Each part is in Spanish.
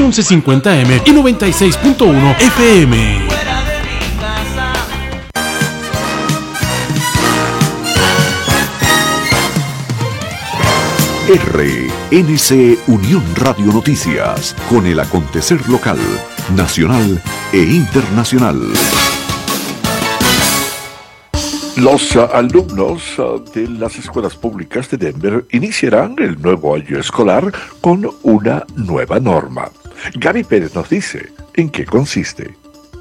1150M y 96.1 FM. RNC Unión Radio Noticias, con el acontecer local, nacional e internacional. Los alumnos de las escuelas públicas de Denver iniciarán el nuevo año escolar con una nueva norma. Gaby Pérez nos dice en qué consiste.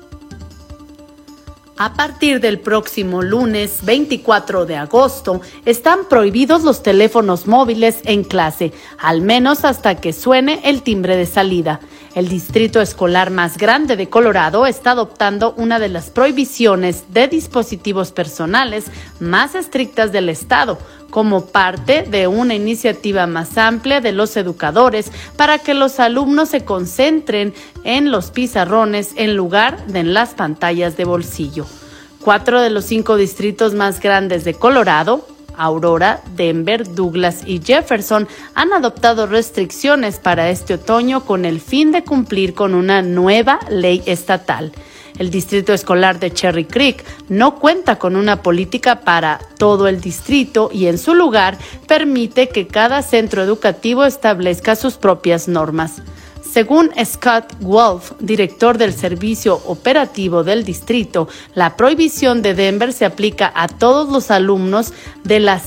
A partir del próximo lunes 24 de agosto, están prohibidos los teléfonos móviles en clase, al menos hasta que suene el timbre de salida. El distrito escolar más grande de Colorado está adoptando una de las prohibiciones de dispositivos personales más estrictas del estado, como parte de una iniciativa más amplia de los educadores para que los alumnos se concentren en los pizarrones en lugar de en las pantallas de bolsillo. 4 de los 5 distritos más grandes de Colorado, Aurora, Denver, Douglas y Jefferson, han adoptado restricciones para este otoño con el fin de cumplir con una nueva ley estatal. El distrito escolar de Cherry Creek no cuenta con una política para todo el distrito y en su lugar permite que cada centro educativo establezca sus propias normas. Según Scott Wolf, director del servicio operativo del distrito, la prohibición de Denver se aplica a todos los alumnos de las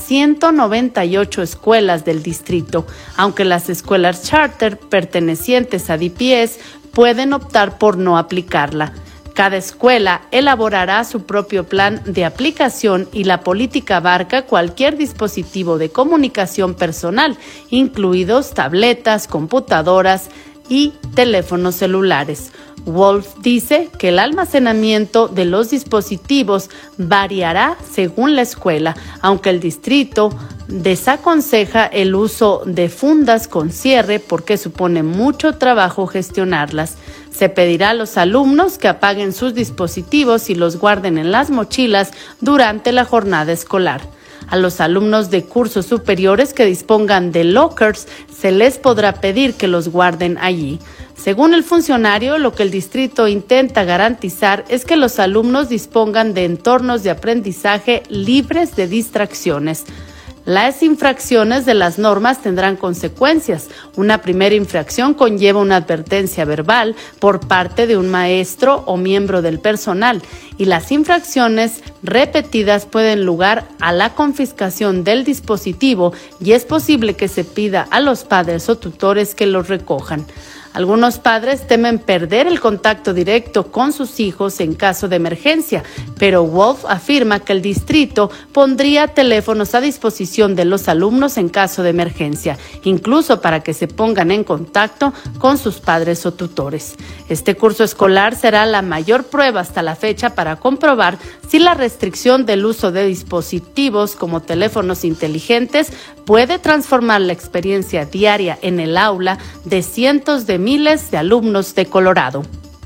198 escuelas del distrito, aunque las escuelas charter pertenecientes a DPS pueden optar por no aplicarla. Cada escuela elaborará su propio plan de aplicación y la política abarca cualquier dispositivo de comunicación personal, incluidos tabletas, computadoras y teléfonos celulares. Wolf dice que el almacenamiento de los dispositivos variará según la escuela, aunque el distrito desaconseja el uso de fundas con cierre porque supone mucho trabajo gestionarlas. Se pedirá a los alumnos que apaguen sus dispositivos y los guarden en las mochilas durante la jornada escolar. A los alumnos de cursos superiores que dispongan de lockers se les podrá pedir que los guarden allí. Según el funcionario, lo que el distrito intenta garantizar es que los alumnos dispongan de entornos de aprendizaje libres de distracciones. Las infracciones de las normas tendrán consecuencias. Una primera infracción conlleva una advertencia verbal por parte de un maestro o miembro del personal y las infracciones repetidas pueden lugar a la confiscación del dispositivo y es posible que se pida a los padres o tutores que los recojan. Algunos padres temen perder el contacto directo con sus hijos en caso de emergencia, pero Wolf afirma que el distrito pondría teléfonos a disposición de los alumnos en caso de emergencia, incluso para que se pongan en contacto con sus padres o tutores. Este curso escolar será la mayor prueba hasta la fecha para comprobar si la restricción del uso de dispositivos como teléfonos inteligentes puede transformar la experiencia diaria en el aula de cientos de miles de alumnos de Colorado.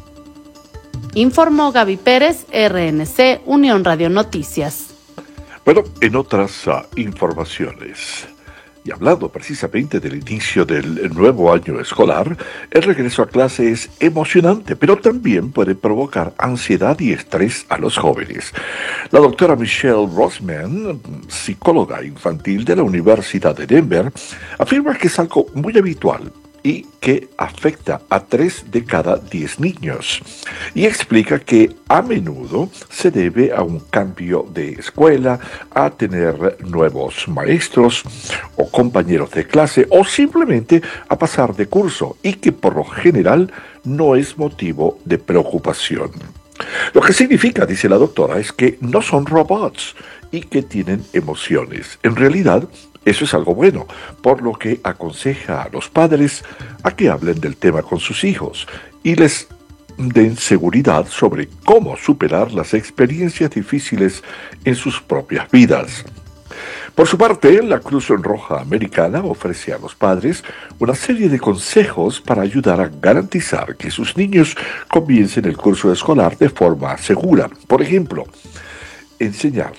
Informó Gaby Pérez, RNC Unión Radio Noticias. Bueno, en otras informaciones, y hablando precisamente del inicio del nuevo año escolar, el regreso a clase es emocionante, pero también puede provocar ansiedad y estrés a los jóvenes. La doctora Michelle Rossman, psicóloga infantil de la Universidad de Denver, afirma que es algo muy habitual y que afecta a 3 de cada 10 niños. Y explica que a menudo se debe a un cambio de escuela, a tener nuevos maestros o compañeros de clase o simplemente a pasar de curso y que por lo general no es motivo de preocupación. Lo que significa, dice la doctora, es que no son robots y que tienen emociones. En realidad, eso es algo bueno, por lo que aconseja a los padres a que hablen del tema con sus hijos y les den seguridad sobre cómo superar las experiencias difíciles en sus propias vidas. Por su parte, la Cruz Roja Americana ofrece a los padres una serie de consejos para ayudar a garantizar que sus niños comiencen el curso escolar de forma segura. Por ejemplo, enseñar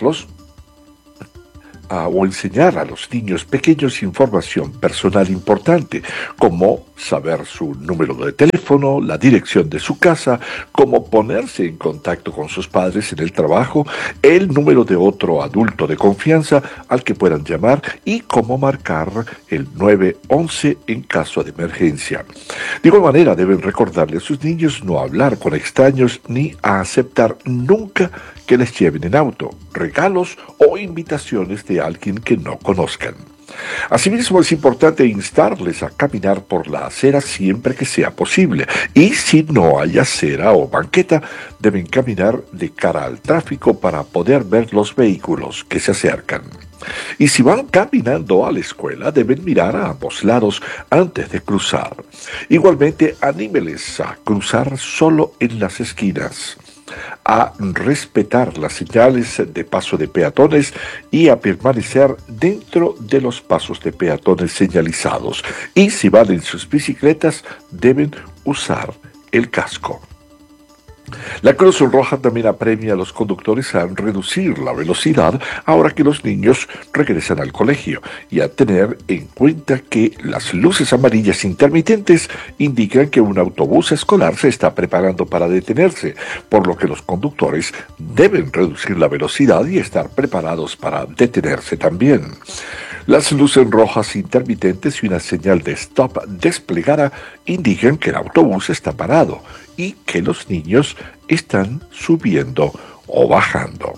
a los niños pequeños información personal importante, como saber su número de teléfono, la dirección de su casa, cómo ponerse en contacto con sus padres en el trabajo, el número de otro adulto de confianza al que puedan llamar y cómo marcar el 911 en caso de emergencia. De igual manera, deben recordarle a sus niños no hablar con extraños ni a aceptar nunca que les lleven en auto, regalos o invitaciones de alguien que no conozcan. Asimismo, es importante instarles a caminar por la acera siempre que sea posible, y si no hay acera o banqueta, deben caminar de cara al tráfico para poder ver los vehículos que se acercan. Y si van caminando a la escuela, deben mirar a ambos lados antes de cruzar. Igualmente, anímeles a cruzar solo en las esquinas, a respetar las señales de paso de peatones y a permanecer dentro de los pasos de peatones señalizados. Y si van en sus bicicletas, deben usar el casco. La Cruz Roja también apremia a los conductores a reducir la velocidad ahora que los niños regresan al colegio y a tener en cuenta que las luces amarillas intermitentes indican que un autobús escolar se está preparando para detenerse, por lo que los conductores deben reducir la velocidad y estar preparados para detenerse también. Las luces rojas intermitentes y una señal de stop desplegada indican que el autobús está parado y que los niños están subiendo o bajando.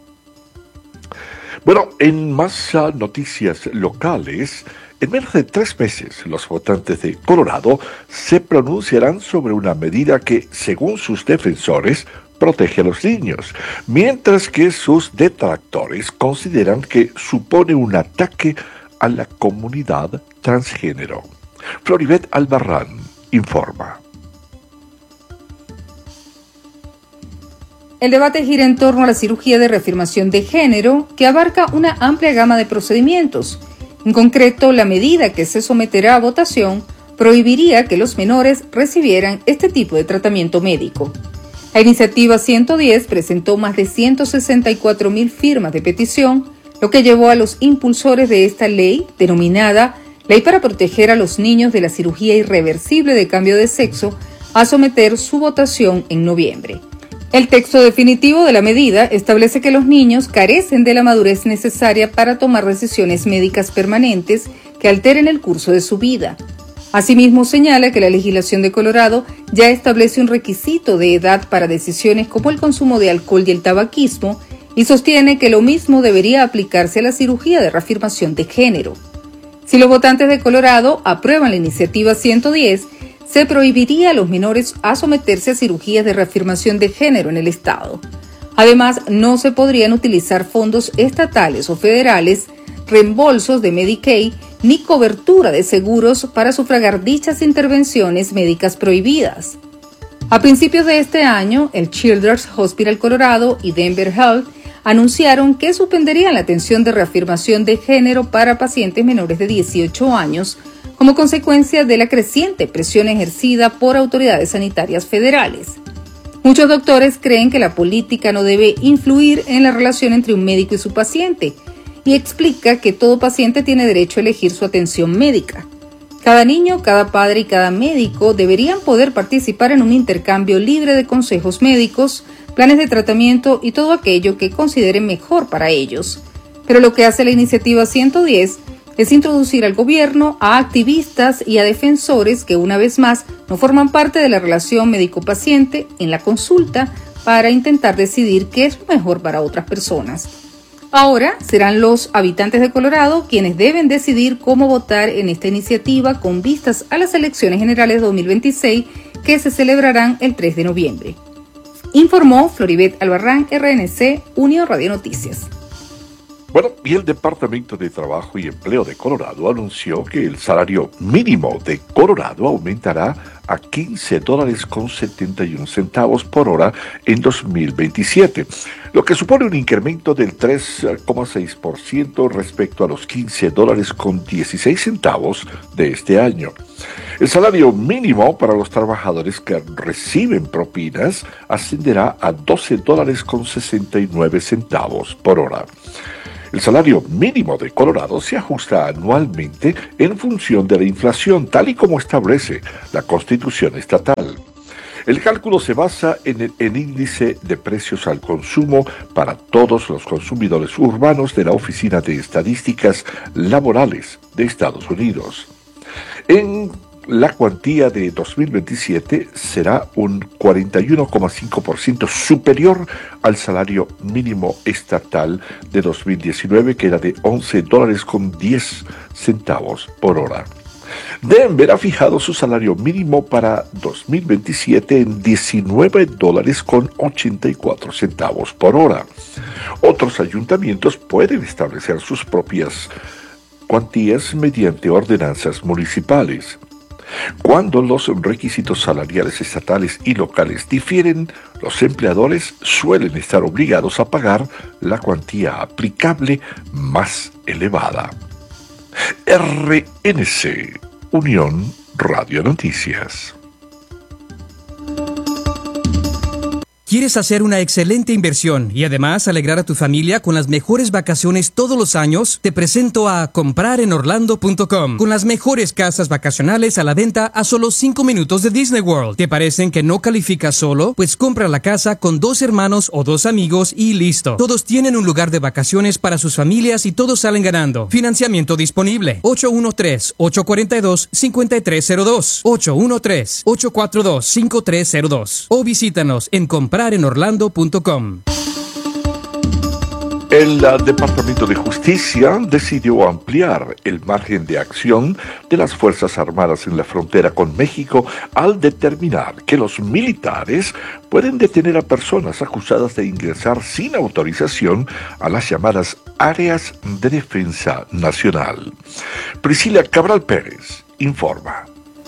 Bueno, en más noticias locales, en menos de 3 meses los votantes de Colorado se pronunciarán sobre una medida que, según sus defensores, protege a los niños, mientras que sus detractores consideran que supone un ataque a la comunidad transgénero. Floribet Albarrán informa. El debate gira en torno a la cirugía de reafirmación de género, que abarca una amplia gama de procedimientos. En concreto, la medida que se someterá a votación prohibiría que los menores recibieran este tipo de tratamiento médico. La iniciativa 110 presentó más de 164,000 firmas de petición, lo que llevó a los impulsores de esta ley, denominada Ley para proteger a los niños de la cirugía irreversible de cambio de sexo, a someter su votación en noviembre. El texto definitivo de la medida establece que los niños carecen de la madurez necesaria para tomar decisiones médicas permanentes que alteren el curso de su vida. Asimismo, señala que la legislación de Colorado ya establece un requisito de edad para decisiones como el consumo de alcohol y el tabaquismo, y sostiene que lo mismo debería aplicarse a la cirugía de reafirmación de género. Si los votantes de Colorado aprueban la iniciativa 110, se prohibiría a los menores a someterse a cirugías de reafirmación de género en el estado. Además, no se podrían utilizar fondos estatales o federales, reembolsos de Medicaid, ni cobertura de seguros para sufragar dichas intervenciones médicas prohibidas. A principios de este año, el Children's Hospital Colorado y Denver Health anunciaron que suspenderían la atención de reafirmación de género para pacientes menores de 18 años como consecuencia de la creciente presión ejercida por autoridades sanitarias federales. Muchos doctores creen que la política no debe influir en la relación entre un médico y su paciente, y explica que todo paciente tiene derecho a elegir su atención médica. Cada niño, cada padre y cada médico deberían poder participar en un intercambio libre de consejos médicos, planes de tratamiento y todo aquello que consideren mejor para ellos. Pero lo que hace la iniciativa 110 es introducir al gobierno, a activistas y a defensores que una vez más no forman parte de la relación médico-paciente en la consulta para intentar decidir qué es mejor para otras personas. Ahora serán los habitantes de Colorado quienes deben decidir cómo votar en esta iniciativa con vistas a las elecciones generales 2026 que se celebrarán el 3 de noviembre. Informó Floribet Albarrán, RNC, Unión Radio Noticias. Bueno, y el Departamento de Trabajo y Empleo de Colorado anunció que el salario mínimo de Colorado aumentará a $15.71 por hora en 2027, lo que supone un incremento del 3,6% respecto a los $15.16 de este año. El salario mínimo para los trabajadores que reciben propinas ascenderá a $12.69 por hora. El salario mínimo de Colorado se ajusta anualmente en función de la inflación, tal y como establece la Constitución estatal. El cálculo se basa en el índice de precios al consumo para todos los consumidores urbanos de la Oficina de Estadísticas Laborales de Estados Unidos. En la cuantía de 2027 será un 41,5% superior al salario mínimo estatal de 2019, que era de $11.10 por hora. Denver ha fijado su salario mínimo para 2027 en $19.84 por hora. Otros ayuntamientos pueden establecer sus propias cuantías mediante ordenanzas municipales. Cuando los requisitos salariales estatales y locales difieren, los empleadores suelen estar obligados a pagar la cuantía aplicable más elevada. RNC, Unión Radio Noticias. ¿Quieres hacer una excelente inversión y además alegrar a tu familia con las mejores vacaciones todos los años? Te presento a comprarenorlando.com, con las mejores casas vacacionales a la venta a solo 5 minutos de Disney World. ¿Te parecen que no calificas solo? Pues compra la casa con 2 hermanos o 2 amigos y listo. Todos tienen un lugar de vacaciones para sus familias y todos salen ganando. Financiamiento disponible. 813-842-5302. 813-842-5302. O visítanos en comprarenorlando.com. El Departamento de Justicia decidió ampliar el margen de acción de las Fuerzas Armadas en la frontera con México al determinar que los militares pueden detener a personas acusadas de ingresar sin autorización a las llamadas áreas de defensa nacional. Priscila Cabral Pérez informa.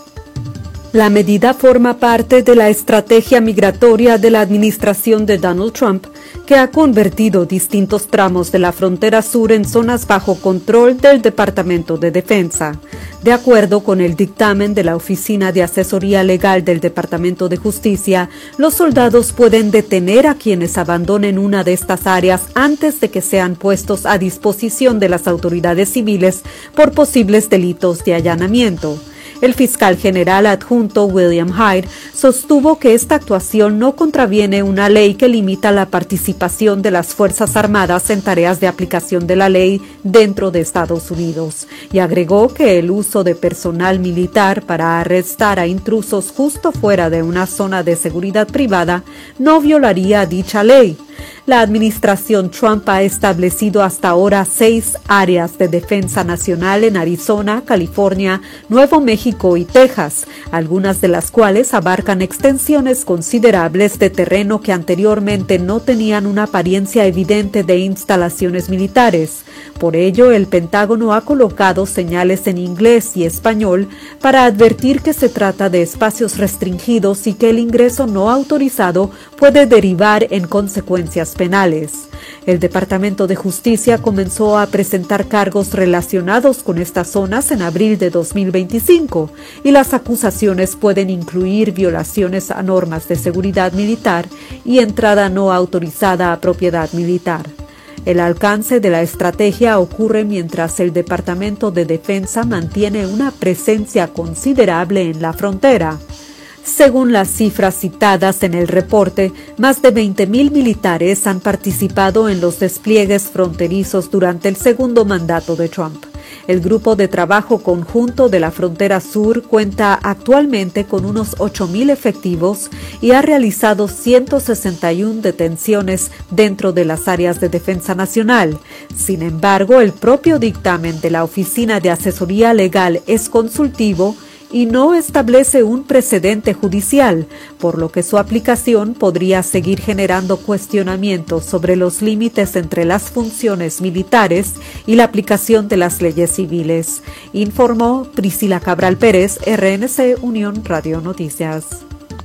La medida forma parte de la estrategia migratoria de la administración de Donald Trump, que ha convertido distintos tramos de la frontera sur en zonas bajo control del Departamento de Defensa. De acuerdo con el dictamen de la Oficina de Asesoría Legal del Departamento de Justicia, los soldados pueden detener a quienes abandonen una de estas áreas antes de que sean puestos a disposición de las autoridades civiles por posibles delitos de allanamiento. El fiscal general adjunto William Hyde sostuvo que esta actuación no contraviene una ley que limita la participación de las Fuerzas Armadas en tareas de aplicación de la ley dentro de Estados Unidos, y agregó que el uso de personal militar para arrestar a intrusos justo fuera de una zona de seguridad privada no violaría dicha ley. La administración Trump ha establecido hasta ahora 6 áreas de defensa nacional en Arizona, California, Nuevo México y Texas, algunas de las cuales abarcan extensiones considerables de terreno que anteriormente no tenían una apariencia evidente de instalaciones militares. Por ello, el Pentágono ha colocado señales en inglés y español para advertir que se trata de espacios restringidos y que el ingreso no autorizado puede derivar en consecuencias penales. El Departamento de Justicia comenzó a presentar cargos relacionados con estas zonas en abril de 2025 y las acusaciones pueden incluir violaciones a normas de seguridad militar y entrada no autorizada a propiedad militar. El alcance de la estrategia ocurre mientras el Departamento de Defensa mantiene una presencia considerable en la frontera. Según las cifras citadas en el reporte, más de 20,000 militares han participado en los despliegues fronterizos durante el segundo mandato de Trump. El Grupo de Trabajo Conjunto de la Frontera Sur cuenta actualmente con unos 8,000 efectivos y ha realizado 161 detenciones dentro de las áreas de defensa nacional. Sin embargo, el propio dictamen de la Oficina de Asesoría Legal es consultivo y no establece un precedente judicial, por lo que su aplicación podría seguir generando cuestionamientos sobre los límites entre las funciones militares y la aplicación de las leyes civiles, informó Priscila Cabral Pérez, RNC Unión Radio Noticias.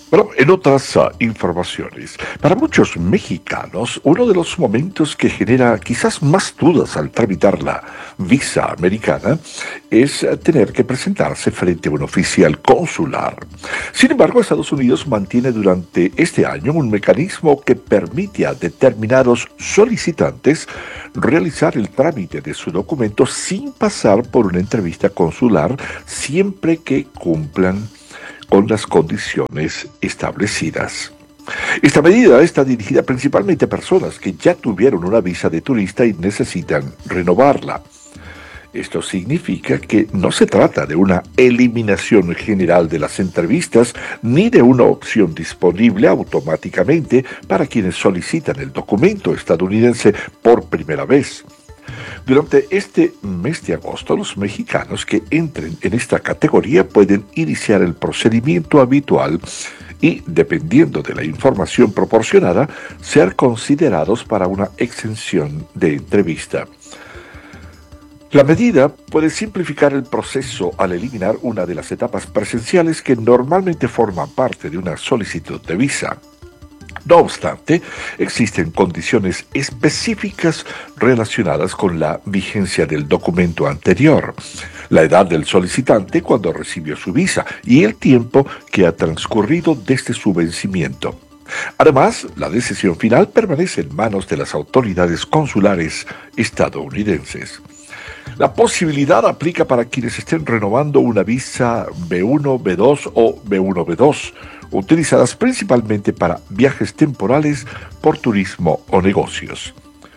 Bueno, en otras informaciones, para muchos mexicanos, uno de los momentos que genera quizás más dudas al tramitar la visa americana es tener que presentarse frente a un oficial consular. Sin embargo, Estados Unidos mantiene durante este año un mecanismo que permite a determinados solicitantes realizar el trámite de su documento sin pasar por una entrevista consular, siempre que cumplan con las condiciones establecidas. Esta medida está dirigida principalmente a personas que ya tuvieron una visa de turista y necesitan renovarla. Esto significa que no se trata de una eliminación general de las entrevistas ni de una opción disponible automáticamente para quienes solicitan el documento estadounidense por primera vez. Durante este mes de agosto, los mexicanos que entren en esta categoría pueden iniciar el procedimiento habitual y, dependiendo de la información proporcionada, ser considerados para una exención de entrevista. La medida puede simplificar el proceso al eliminar una de las etapas presenciales que normalmente forman parte de una solicitud de visa. No obstante, existen condiciones específicas relacionadas con la vigencia del documento anterior, la edad del solicitante cuando recibió su visa y el tiempo que ha transcurrido desde su vencimiento. Además, la decisión final permanece en manos de las autoridades consulares estadounidenses. La posibilidad aplica para quienes estén renovando una visa B1, B2 o B1, B2, utilizadas principalmente para viajes temporales por turismo o negocios.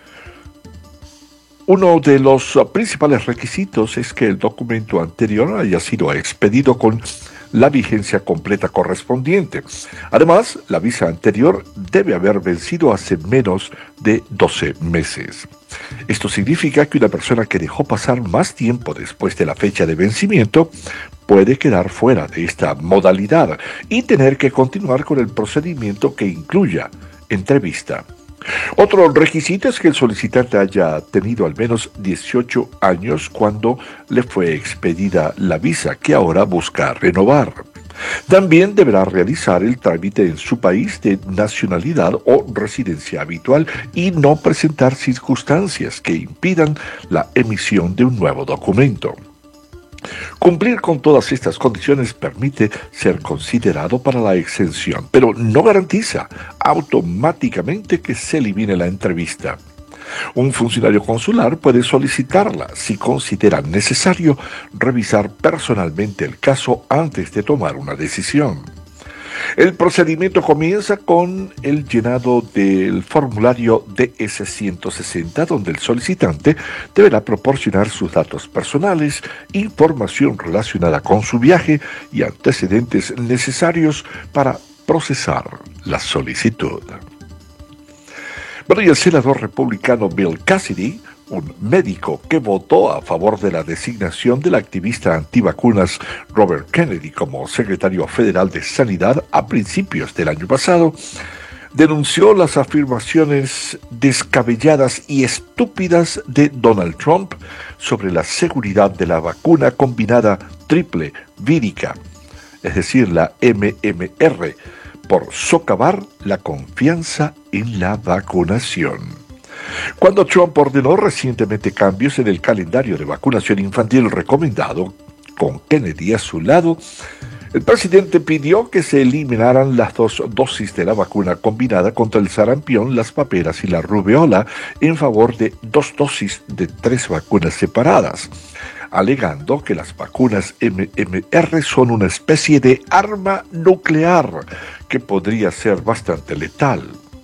Uno de los principales requisitos es que el documento anterior haya sido expedido con la vigencia completa correspondiente. Además, la visa anterior debe haber vencido hace menos de 12 meses. Esto significa que una persona que dejó pasar más tiempo después de la fecha de vencimiento puede quedar fuera de esta modalidad y tener que continuar con el procedimiento que incluya entrevista. Otro requisito es que el solicitante haya tenido al menos 18 años cuando le fue expedida la visa que ahora busca renovar. También deberá realizar el trámite en su país de nacionalidad o residencia habitual y no presentar circunstancias que impidan la emisión de un nuevo documento. Cumplir con todas estas condiciones permite ser considerado para la exención, pero no garantiza automáticamente que se elimine la entrevista. Un funcionario consular puede solicitarla si considera necesario revisar personalmente el caso antes de tomar una decisión. El procedimiento comienza con el llenado del formulario DS-160, donde el solicitante deberá proporcionar sus datos personales, información relacionada con su viaje y antecedentes necesarios para procesar la solicitud. Bueno, y el senador republicano Bill Cassidy, un médico que votó a favor de la designación del activista antivacunas Robert Kennedy como secretario federal de Sanidad a principios del año pasado, denunció las afirmaciones descabelladas y estúpidas de Donald Trump sobre la seguridad de la vacuna combinada triple vírica, es decir, la MMR, por socavar la confianza en la vacunación. Cuando Trump ordenó recientemente cambios en el calendario de vacunación infantil recomendado, con Kennedy a su lado, el presidente pidió que se eliminaran las 2 dosis de la vacuna combinada contra el sarampión, las paperas y la rubeola en favor de 2 dosis de 3 vacunas separadas, alegando que las vacunas MMR son una especie de arma nuclear que podría ser bastante letal.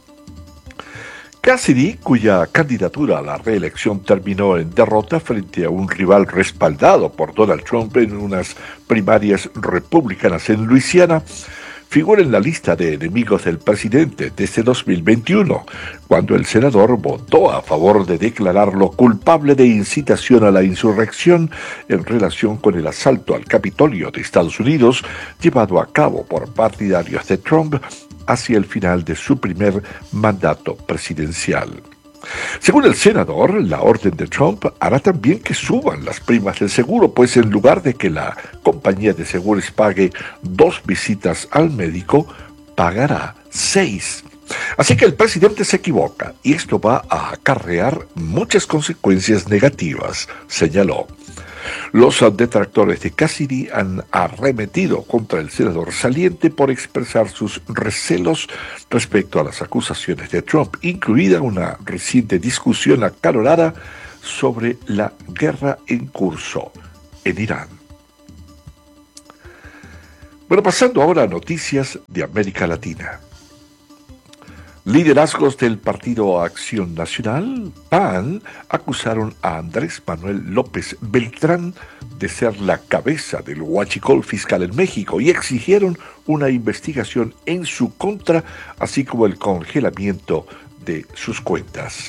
Cassidy, cuya candidatura a la reelección terminó en derrota frente a un rival respaldado por Donald Trump en unas primarias republicanas en Luisiana, figura en la lista de enemigos del presidente desde 2021, cuando el senador votó a favor de declararlo culpable de incitación a la insurrección en relación con el asalto al Capitolio de Estados Unidos llevado a cabo por partidarios de Trump hacia el final de su primer mandato presidencial. Según el senador, la orden de Trump hará también que suban las primas del seguro, pues en lugar de que la compañía de seguros pague 2 visitas al médico, pagará 6. Así que el presidente se equivoca y esto va a acarrear muchas consecuencias negativas, señaló. Los detractores de Cassidy han arremetido contra el senador saliente por expresar sus recelos respecto a las acusaciones de Trump, incluida una reciente discusión acalorada sobre la guerra en curso en Irán. Bueno, pasando ahora a noticias de América Latina. Liderazgos del Partido Acción Nacional, PAN, acusaron a Andrés Manuel López Beltrán de ser la cabeza del huachicol fiscal en México y exigieron una investigación en su contra, así como el congelamiento de sus cuentas.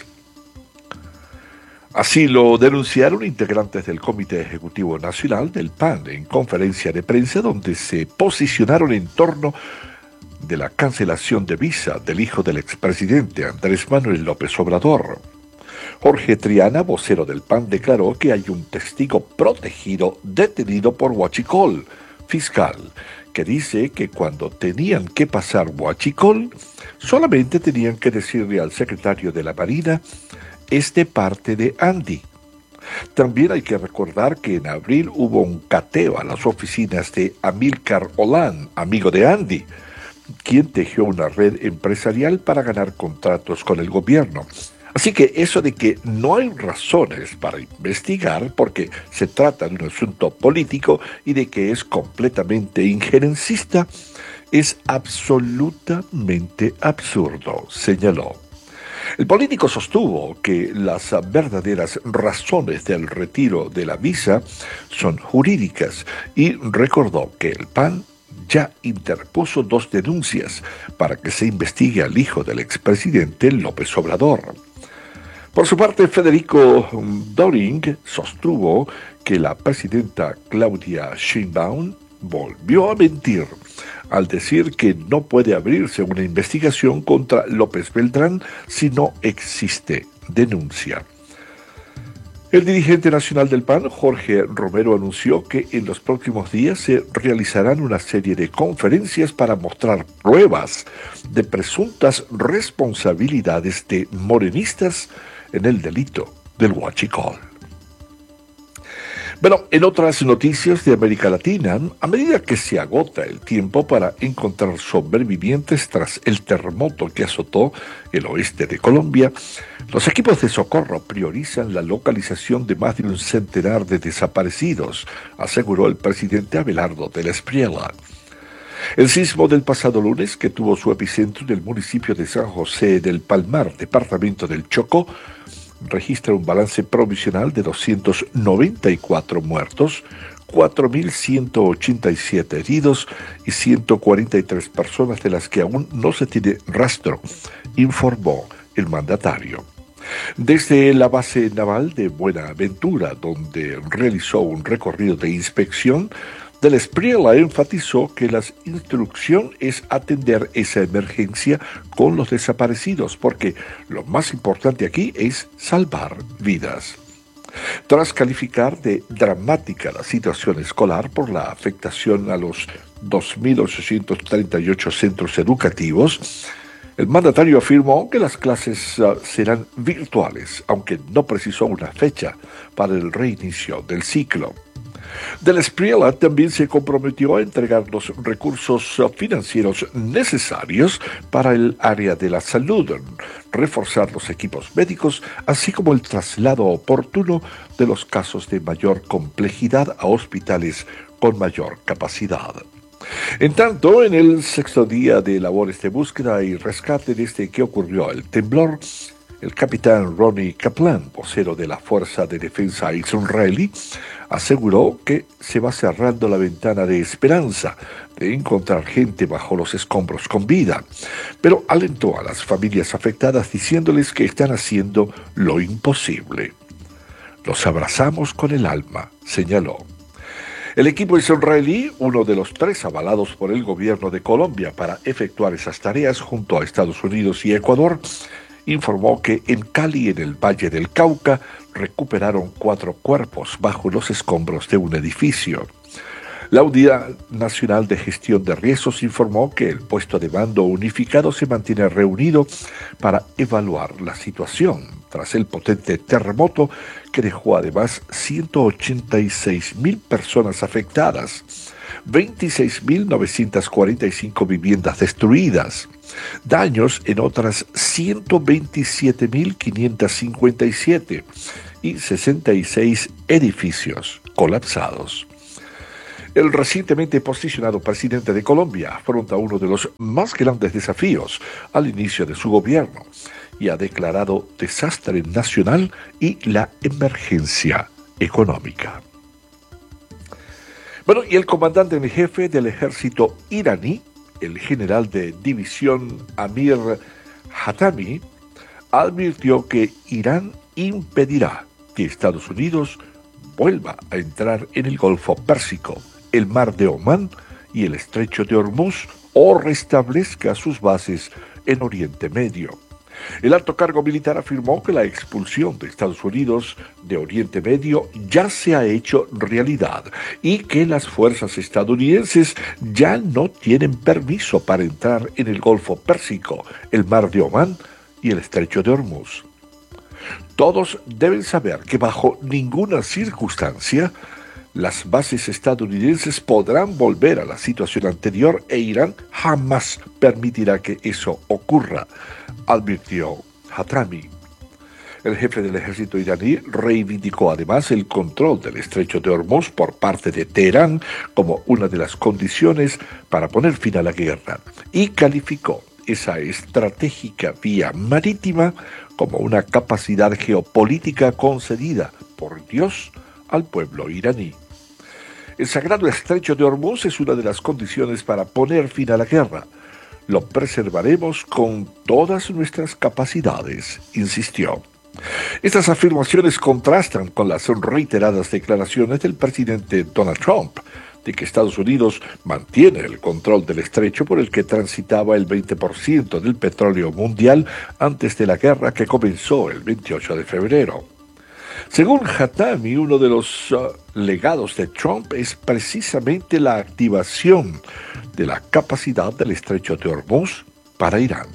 Así lo denunciaron integrantes del Comité Ejecutivo Nacional del PAN en conferencia de prensa donde se posicionaron en torno de la cancelación de visa del hijo del expresidente Andrés Manuel López Obrador. Jorge Triana, vocero del PAN, declaró que hay un testigo protegido detenido por huachicol fiscal, que dice que cuando tenían que pasar huachicol, solamente tenían que decirle al secretario de la Marina, es de parte de Andy. También hay que recordar que en abril hubo un cateo a las oficinas de Amílcar Olán, amigo de Andy, quien tejió una red empresarial para ganar contratos con el gobierno. Así que eso de que no hay razones para investigar porque se trata de un asunto político y de que es completamente injerencista, es absolutamente absurdo, señaló. El político sostuvo que las verdaderas razones del retiro de la visa son jurídicas y recordó que el PAN ya interpuso 2 denuncias para que se investigue al hijo del expresidente López Obrador. Por su parte, Federico Doring sostuvo que la presidenta Claudia Sheinbaum volvió a mentir al decir que no puede abrirse una investigación contra López Beltrán si no existe denuncia. El dirigente nacional del PAN, Jorge Romero, anunció que en los próximos días se realizarán una serie de conferencias para mostrar pruebas de presuntas responsabilidades de morenistas en el delito del huachicol. Bueno, en otras noticias de América Latina, a medida que se agota el tiempo para encontrar sobrevivientes tras el terremoto que azotó el oeste de Colombia, los equipos de socorro priorizan la localización de más de un centenar de desaparecidos, aseguró el presidente Abelardo de la Espriella. El sismo del pasado lunes, que tuvo su epicentro en el municipio de San José del Palmar, departamento del Chocó, registra un balance provisional de 294 muertos, 4.187 heridos y 143 personas de las que aún no se tiene rastro, informó el mandatario. Desde la base naval de Buenaventura, donde realizó un recorrido de inspección, de la Espriella enfatizó que la instrucción es atender esa emergencia con los desaparecidos, porque lo más importante aquí es salvar vidas. Tras calificar de dramática la situación escolar por la afectación a los 2.838 centros educativos, el mandatario afirmó que las clases serán virtuales, aunque no precisó una fecha para el reinicio del ciclo. De la Espriella también se comprometió a entregar los recursos financieros necesarios para el área de la salud, reforzar los equipos médicos, así como el traslado oportuno de los casos de mayor complejidad a hospitales con mayor capacidad. En tanto, en el 6º día de labores de búsqueda y rescate desde que ocurrió el temblor, el capitán Ronnie Kaplan, vocero de la Fuerza de Defensa israelí, aseguró que se va cerrando la ventana de esperanza de encontrar gente bajo los escombros con vida, pero alentó a las familias afectadas diciéndoles que están haciendo lo imposible. Los abrazamos con el alma, señaló. El equipo israelí, uno de los 3 avalados por el gobierno de Colombia para efectuar esas tareas junto a Estados Unidos y Ecuador, informó que en Cali, en el Valle del Cauca, recuperaron 4 cuerpos bajo los escombros de un edificio. La Unidad Nacional de Gestión de Riesgos informó que el puesto de mando unificado se mantiene reunido para evaluar la situación tras el potente terremoto que dejó además 186.000 personas afectadas, 26.945 viviendas destruidas, daños en otras 127.557 y 66 edificios colapsados. El recientemente posicionado presidente de Colombia afronta uno de los más grandes desafíos al inicio de su gobierno y ha declarado desastre nacional y la emergencia económica. Bueno, y el comandante en jefe del ejército iraní, el general de división Amir Hatami, advirtió que Irán impedirá que Estados Unidos vuelva a entrar en el Golfo Pérsico, el Mar de Omán y el Estrecho de Hormuz o restablezca sus bases en Oriente Medio. El alto cargo militar afirmó que la expulsión de Estados Unidos de Oriente Medio ya se ha hecho realidad y que las fuerzas estadounidenses ya no tienen permiso para entrar en el Golfo Pérsico, el Mar de Omán y el Estrecho de Hormuz. Todos deben saber que bajo ninguna circunstancia las bases estadounidenses podrán volver a la situación anterior e Irán jamás permitirá que eso ocurra, advirtió Hatami. El jefe del ejército iraní reivindicó además el control del Estrecho de Hormuz por parte de Teherán como una de las condiciones para poner fin a la guerra y calificó esa estratégica vía marítima como una capacidad geopolítica concedida por Dios al pueblo iraní. El sagrado Estrecho de Hormuz es una de las condiciones para poner fin a la guerra. Lo preservaremos con todas nuestras capacidades, insistió. Estas afirmaciones contrastan con las reiteradas declaraciones del presidente Donald Trump de que Estados Unidos mantiene el control del estrecho por el que transitaba el 20% del petróleo mundial antes de la guerra que comenzó el 28 de febrero. Según Hatami, uno de los legados de Trump es precisamente la activación de la capacidad del Estrecho de Hormuz para Irán.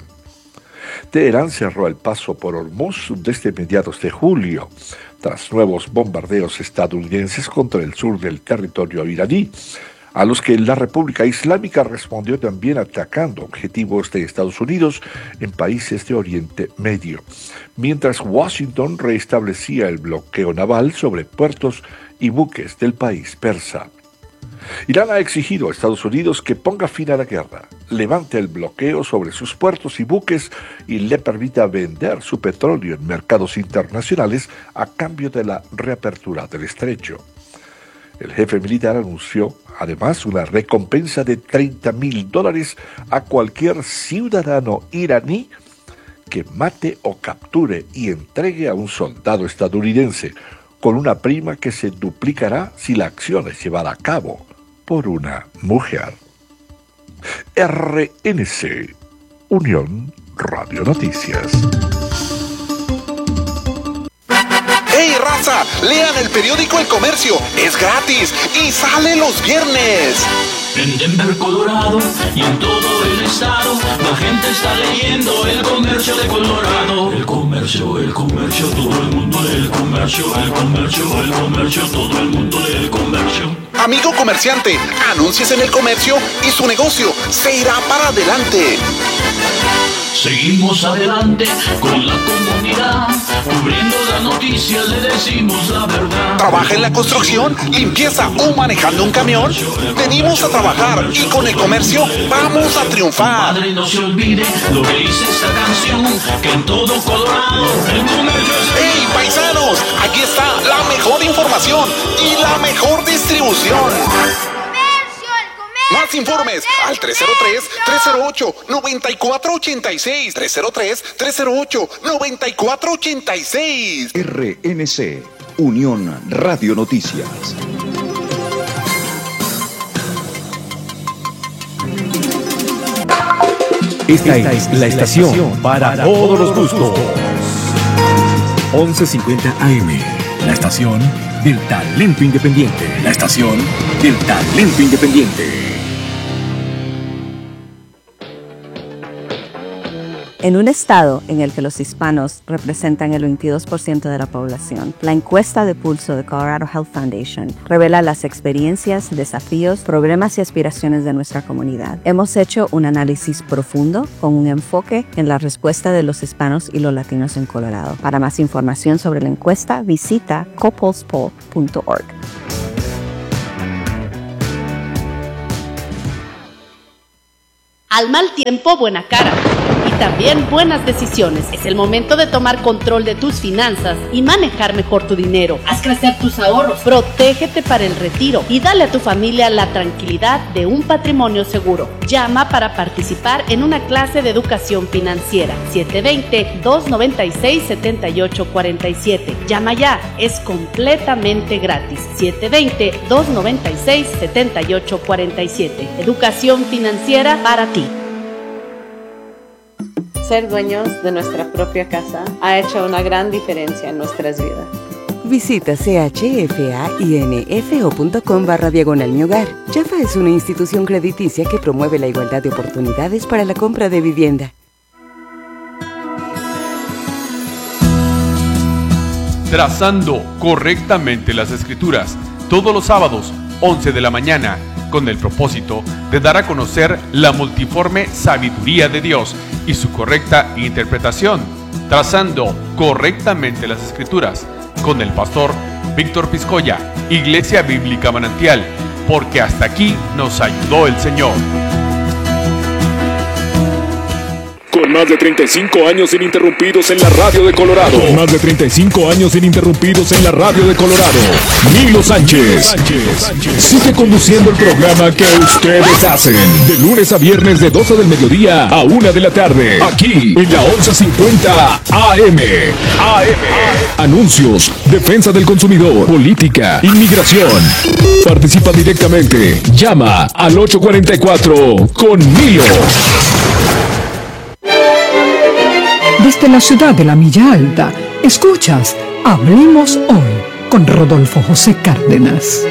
Teherán cerró el paso por Hormuz desde mediados de julio, tras nuevos bombardeos estadounidenses contra el sur del territorio iraní, a los que la República Islámica respondió también atacando objetivos de Estados Unidos en países de Oriente Medio, mientras Washington restablecía el bloqueo naval sobre puertos y buques del país persa. Irán ha exigido a Estados Unidos que ponga fin a la guerra, levante el bloqueo sobre sus puertos y buques y le permita vender su petróleo en mercados internacionales a cambio de la reapertura del estrecho. El jefe militar anunció además una recompensa de $30,000 a cualquier ciudadano iraní que mate o capture y entregue a un soldado estadounidense, con una prima que se duplicará si la acción es llevada a cabo por una mujer. RNC, Unión Radio Noticias. ¡Hey, raza! Lean el periódico El Comercio, es gratis y sale los viernes. En Denver, Colorado y en todo el estado, la gente está leyendo El Comercio de Colorado. El comercio, todo el mundo lee El Comercio, el comercio, todo el mundo lee El Comercio. Amigo comerciante, anúnciese en El Comercio y su negocio se irá para adelante. Seguimos adelante con la comunidad, cubriendo las noticias, le decimos la verdad. ¿Trabaja en la construcción, limpieza o manejando un camión? Venimos a trabajar y con El Comercio vamos a triunfar. Padre, no se olvide lo que dice esta canción, que en todo Colorado El Comercio es... ¡Hey, paisanos! Aquí está la mejor información y la mejor distribución. Más informes al 303-308-9486. 303-308-9486. RNC, Unión Radio Noticias. Esta es la estación para todos los gustos. 1150 AM, la estación del talento independiente. La estación del talento independiente. En un estado en el que los hispanos representan el 22% de la población, la encuesta de pulso de Colorado Health Foundation revela las experiencias, desafíos, problemas y aspiraciones de nuestra comunidad. Hemos hecho un análisis profundo con un enfoque en la respuesta de los hispanos y los latinos en Colorado. Para más información sobre la encuesta, visita copulsepoll.org. Al mal tiempo, buena cara. Y también buenas decisiones. Es el momento de tomar control de tus finanzas y manejar mejor tu dinero. Haz crecer tus ahorros. Protégete para el retiro y dale a tu familia la tranquilidad de un patrimonio seguro. Llama para participar en una clase de educación financiera. 720-296-7847. Llama ya. Es completamente gratis. 720-296-7847. Educación financiera para ti. Ser dueños de nuestra propia casa ha hecho una gran diferencia en nuestras vidas. Visita chfainfo.com/mi hogar. Chafa es una institución crediticia que promueve la igualdad de oportunidades para la compra de vivienda. Trazando correctamente las escrituras, todos los sábados, 11 de la mañana, con el propósito de dar a conocer la multiforme sabiduría de Dios y su correcta interpretación, trazando correctamente las escrituras, con el pastor Víctor Piscoya, Iglesia Bíblica Manantial, porque hasta aquí nos ayudó el Señor. Con más de 35 años ininterrumpidos en la radio de Colorado. Con más de 35 años ininterrumpidos en la radio de Colorado. Milo Sánchez. Sigue conduciendo el programa que ustedes hacen. De lunes a viernes de 12 del mediodía a 1 de la tarde. Aquí en la 1150 AM. Anuncios, defensa del consumidor, política, inmigración. Participa directamente. Llama al 844 con Milo. Desde la ciudad de la Milla Alta, escuchas Hablemos Hoy con Rodolfo José Cárdenas.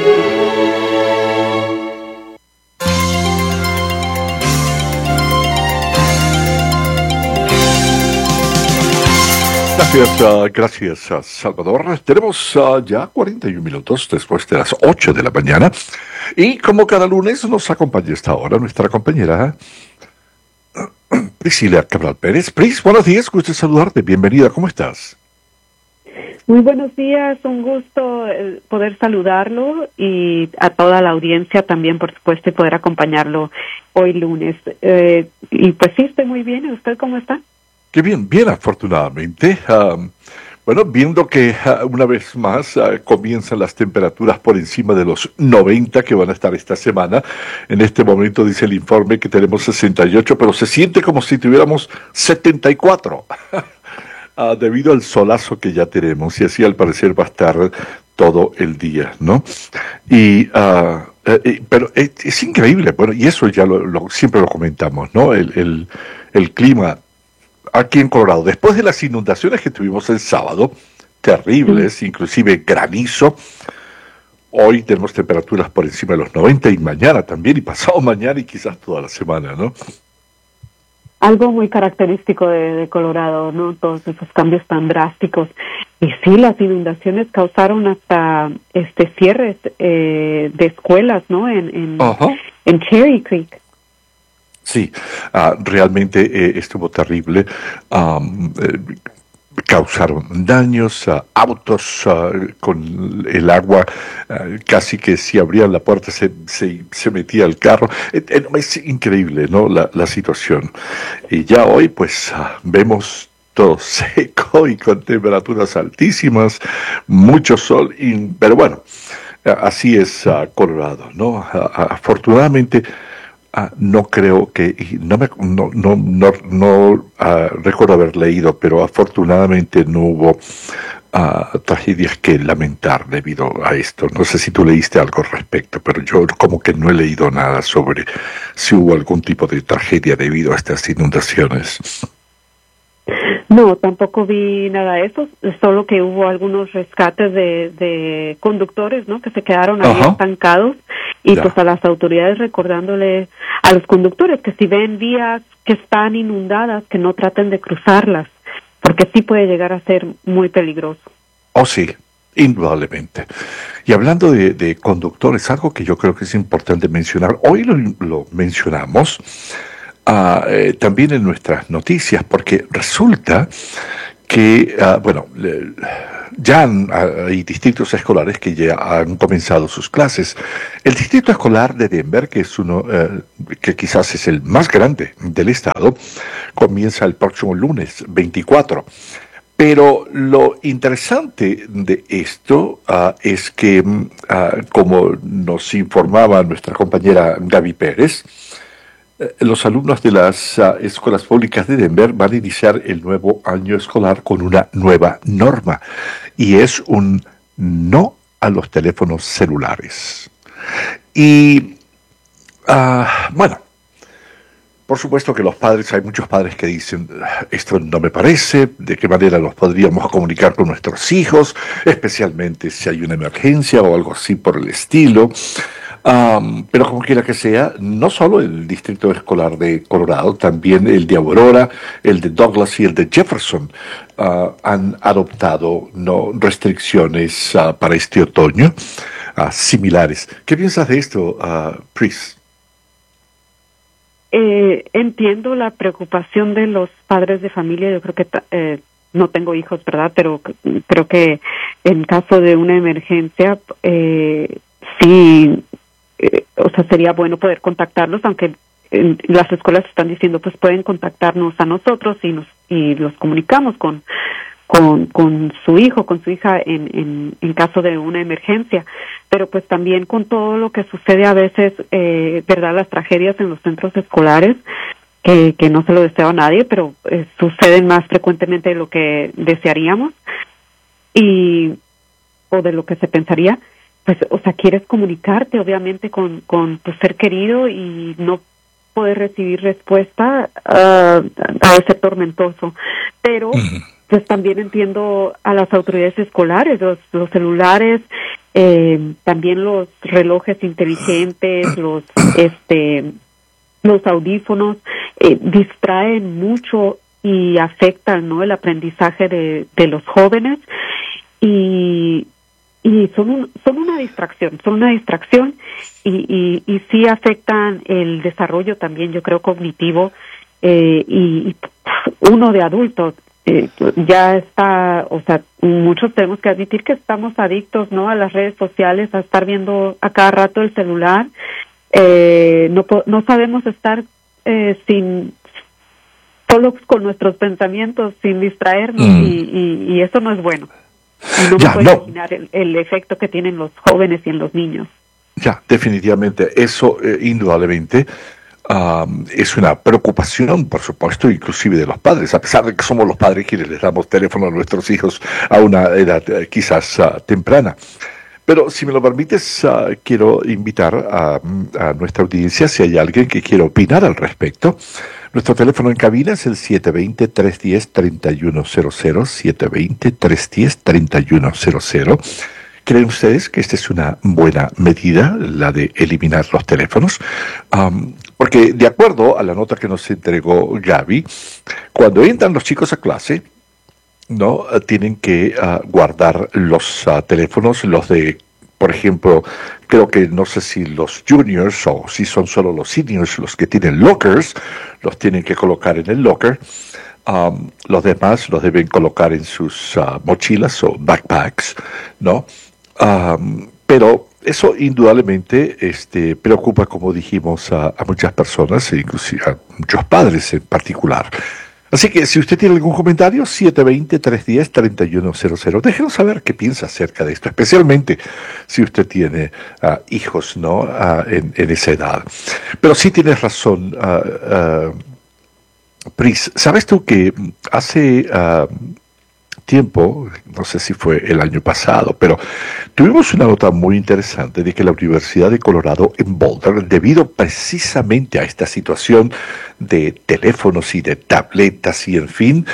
Gracias, Salvador. Tenemos ya 41 minutos después de las 8 de la mañana y como cada lunes nos acompaña esta hora nuestra compañera Priscila Cabral Pérez. Pris, buenos días, gusto saludarte, bienvenida, ¿cómo estás? Muy buenos días, un gusto poder saludarlo y a toda la audiencia también, por supuesto, y poder acompañarlo hoy lunes. Y pues sí, estoy muy bien, ¿y usted cómo está? Qué bien, bien afortunadamente. Bueno, viendo que una vez más comienzan las temperaturas por encima de los 90 que van a estar esta semana. En este momento dice el informe que tenemos 68, pero se siente como si tuviéramos 74 debido al solazo que ya tenemos y así al parecer va a estar todo el día, ¿no? Pero es increíble, bueno, y eso ya siempre lo comentamos, ¿no? El clima aquí en Colorado, después de las inundaciones que tuvimos el sábado, terribles, inclusive granizo, hoy tenemos temperaturas por encima de los 90 y mañana también, y pasado mañana y quizás toda la semana, ¿no? Algo muy característico de Colorado, ¿no? Todos esos cambios tan drásticos. Y sí, las inundaciones causaron hasta cierres de escuelas, ¿no? En Cherry Creek. Sí, realmente estuvo terrible. Causaron daños, autos con el agua, casi que si abrían la puerta se metía el carro. Es increíble, ¿no? La situación. Y ya hoy, pues, vemos todo seco y con temperaturas altísimas, mucho sol, pero bueno, así es Colorado, ¿no? Afortunadamente, no creo que, no recuerdo haber leído, pero afortunadamente no hubo tragedias que lamentar debido a esto. No sé si tú leíste algo al respecto, pero yo como que no he leído nada sobre si hubo algún tipo de tragedia debido a estas inundaciones. No, tampoco vi nada de eso, solo que hubo algunos rescates de conductores, ¿no? Que se quedaron ahí estancados y pues a las autoridades recordándole a los conductores que si ven vías que están inundadas, que no traten de cruzarlas, porque sí puede llegar a ser muy peligroso. Oh, sí, indudablemente. Y hablando de conductores, algo que yo creo que es importante mencionar, hoy lo mencionamos, también en nuestras noticias, porque resulta que, ya hay distritos escolares que ya han comenzado sus clases. El distrito escolar de Denver, que es uno que quizás es el más grande del estado, comienza el próximo lunes 24. Pero lo interesante de esto es que, como nos informaba nuestra compañera Gaby Pérez, los alumnos de las escuelas públicas de Denver van a iniciar el nuevo año escolar con una nueva norma, y es un no a los teléfonos celulares. Y, por supuesto que hay muchos padres que dicen, esto no me parece, de qué manera nos podríamos comunicar con nuestros hijos, especialmente si hay una emergencia o algo así por el estilo. Pero como quiera que sea, no solo el distrito escolar de Colorado, también el de Aurora, el de Douglas y el de Jefferson han adoptado restricciones para este otoño similares. ¿Qué piensas de esto, Pris? Entiendo la preocupación de los padres de familia. Yo creo que no tengo hijos, ¿verdad? Pero creo que en caso de una emergencia, sí, sería bueno poder contactarlos, aunque las escuelas están diciendo, pues pueden contactarnos a nosotros y los comunicamos con su hijo, con su hija en caso de una emergencia. Pero pues también con todo lo que sucede a veces, verdad, las tragedias en los centros escolares, que no se lo deseo a nadie, pero suceden más frecuentemente de lo que desearíamos o de lo que se pensaría. Pues, quieres comunicarte obviamente con tu ser querido y no poder recibir respuesta a ser tormentoso. Pero pues también entiendo a las autoridades escolares, los celulares, también los relojes inteligentes, los audífonos, distraen mucho y afectan, ¿no?, el aprendizaje de los jóvenes y son una distracción y sí afectan el desarrollo también, yo creo, cognitivo, y uno de adultos ya está, muchos tenemos que admitir que estamos adictos, ¿no?, a las redes sociales, a estar viendo a cada rato el celular. No sabemos estar solo con nuestros pensamientos, sin distraernos, y eso no es bueno. Y no me puedo imaginar el efecto que tienen los jóvenes y en los niños. Ya, definitivamente, eso indudablemente es una preocupación, por supuesto, inclusive de los padres, a pesar de que somos los padres quienes les damos teléfono a nuestros hijos a una edad quizás temprana. Pero si me lo permites, quiero invitar a nuestra audiencia, si hay alguien que quiera opinar al respecto. Nuestro teléfono en cabina es el 720-310-3100, 720-310-3100. ¿Creen ustedes que esta es una buena medida, la de eliminar los teléfonos? Porque de acuerdo a la nota que nos entregó Gaby, cuando entran los chicos a clase, no tienen que guardar los teléfonos, los de, por ejemplo, creo que no sé si los juniors o si son solo los seniors los que tienen lockers, los tienen que colocar en el locker. Los demás los deben colocar en sus mochilas o backpacks, ¿no? Pero eso indudablemente preocupa, como dijimos, a muchas personas, inclusive a muchos padres en particular. Así que si usted tiene algún comentario, 720-310-3100. Déjenos saber qué piensa acerca de esto, especialmente si usted tiene hijos, ¿no?, en esa edad. Pero sí tienes razón, Pris. ¿Sabes tú que hace tiempo, no sé si fue el año pasado, pero tuvimos una nota muy interesante de que la Universidad de Colorado en Boulder, debido precisamente a esta situación de teléfonos y de tabletas y en fin,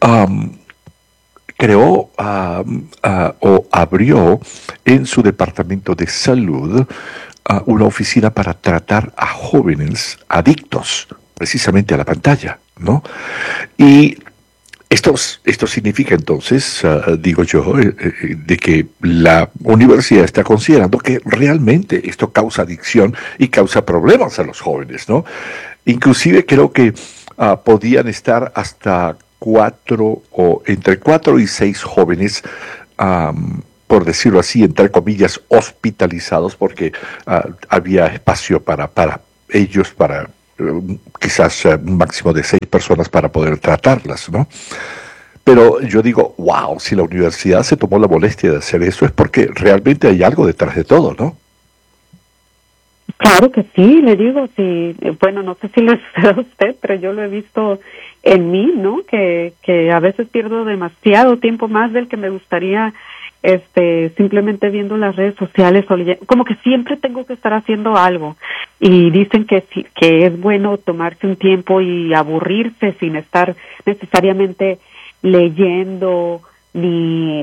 creó o abrió en su departamento de salud una oficina para tratar a jóvenes adictos precisamente a la pantalla, ¿no? Y esto significa entonces, digo yo, de que la universidad está considerando que realmente esto causa adicción y causa problemas a los jóvenes, ¿no? Inclusive creo que podían estar hasta entre 4 y 6 jóvenes, por decirlo así, entre comillas, hospitalizados, porque había espacio para ellos, para quizás un máximo de 6 personas para poder tratarlas, ¿no? Pero yo digo, wow, si la universidad se tomó la molestia de hacer eso es porque realmente hay algo detrás de todo, ¿no? Claro que sí, le digo, sí, bueno, no sé si le sucede a usted, pero yo lo he visto en mí, ¿no? Que a veces pierdo demasiado tiempo, más del que me gustaría, simplemente viendo las redes sociales o leyendo, como que siempre tengo que estar haciendo algo. Y dicen que es bueno tomarse un tiempo y aburrirse sin estar necesariamente leyendo ni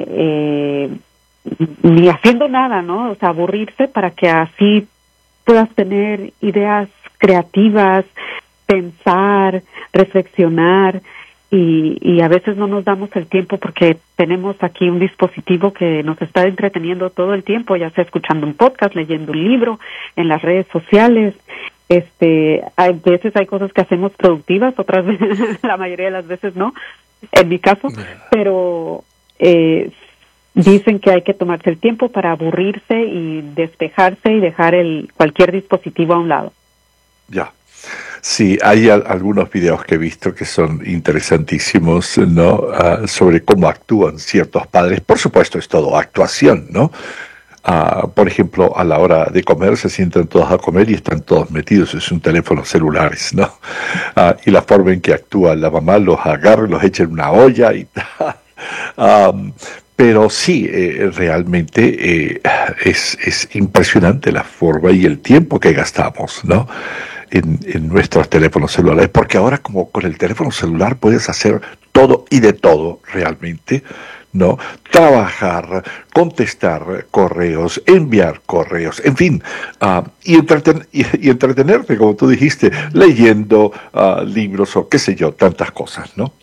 haciendo nada, ¿no? O sea, aburrirse para que así puedas tener ideas creativas, pensar, reflexionar, y a veces no nos damos el tiempo porque tenemos aquí un dispositivo que nos está entreteniendo todo el tiempo, ya sea escuchando un podcast, leyendo un libro, en las redes sociales. Hay veces hay cosas que hacemos productivas, otras veces, la mayoría de las veces no, en mi caso, pero dicen que hay que tomarse el tiempo para aburrirse y despejarse y dejar cualquier dispositivo a un lado. Ya. Sí, hay algunos videos que he visto que son interesantísimos, ¿no? Sobre cómo actúan ciertos padres. Por supuesto, es todo actuación, ¿no? Por ejemplo, a la hora de comer se sientan todos a comer y están todos metidos en sus teléfonos celulares, ¿no? Y la forma en que actúa la mamá, los agarra, los echa en una olla y tal. Pero sí, realmente es impresionante la forma y el tiempo que gastamos, ¿no? En nuestros teléfonos celulares, porque ahora como con el teléfono celular puedes hacer todo y de todo realmente, ¿no? Trabajar, contestar correos, enviar correos, en fin, y entretenerte, como tú dijiste, leyendo libros o qué sé yo, tantas cosas, ¿no?